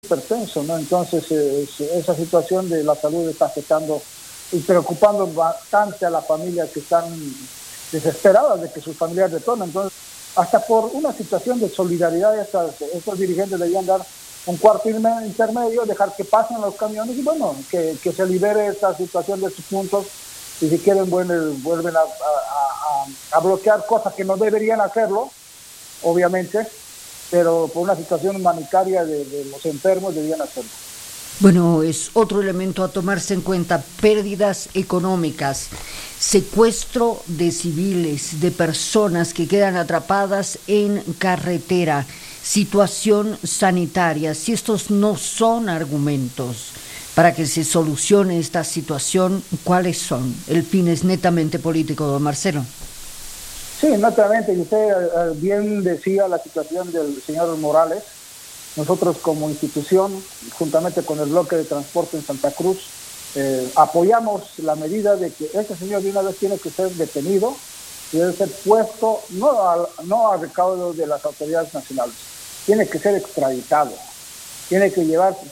hipertenso, ¿no? Entonces, esa situación de la salud está afectando y preocupando bastante a las familias que están desesperadas de que sus familiares retornen. Entonces, hasta por una situación de solidaridad, estos dirigentes deberían dar un cuarto intermedio, dejar que pasen los camiones y bueno, que se libere esta situación de sus puntos y si quieren vuelven a bloquear cosas que no deberían hacerlo, obviamente, pero por una situación humanitaria de los enfermos deberían hacerlo. Bueno, es otro elemento a tomarse en cuenta, pérdidas económicas, secuestro de civiles, de personas que quedan atrapadas en carretera, situación sanitaria. Si estos no son argumentos para que se solucione esta situación, ¿cuáles son? El fin es netamente político, don Marcelo. Sí, netamente, y usted bien decía la situación del señor Morales. Nosotros como institución, juntamente con el bloque de transporte en Santa Cruz, apoyamos la medida de que este señor de una vez tiene que ser detenido y debe ser puesto no a recaudo de las autoridades nacionales, tiene que ser extraditado, tiene que llevar